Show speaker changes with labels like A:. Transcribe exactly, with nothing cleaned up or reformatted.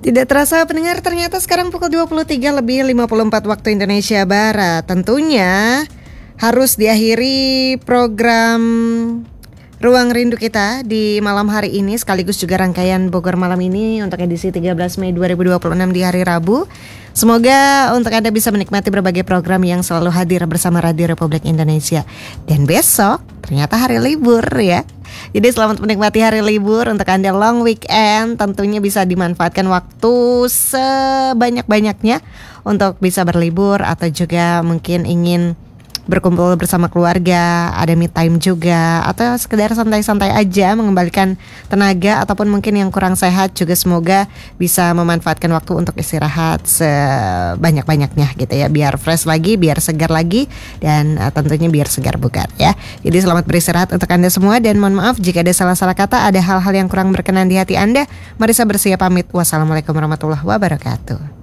A: Tidak terasa pendengar, ternyata sekarang pukul dua puluh tiga lebih lima puluh empat waktu Indonesia Barat. Tentunya harus diakhiri program Ruang Rindu kita di malam hari ini, sekaligus juga rangkaian Bogor Malam ini untuk edisi tiga belas Mei dua ribu dua puluh enam di hari Rabu. Semoga untuk Anda bisa menikmati berbagai program yang selalu hadir bersama Radio Republik Indonesia. Dan besok ternyata hari libur ya. Jadi selamat menikmati hari libur untuk Anda long weekend. Tentunya bisa dimanfaatkan waktu sebanyak-banyaknya untuk bisa berlibur atau juga mungkin ingin berkumpul bersama keluarga, ada me time juga, atau sekedar santai-santai aja mengembalikan tenaga, ataupun mungkin yang kurang sehat juga semoga bisa memanfaatkan waktu untuk istirahat sebanyak-banyaknya gitu ya, biar fresh lagi, biar segar lagi, dan uh, tentunya biar segar bugar ya. Jadi selamat beristirahat untuk Anda semua, dan mohon maaf jika ada salah-salah kata, ada hal-hal yang kurang berkenan di hati Anda. Marissa bersiap pamit. Wassalamualaikum warahmatullahi wabarakatuh.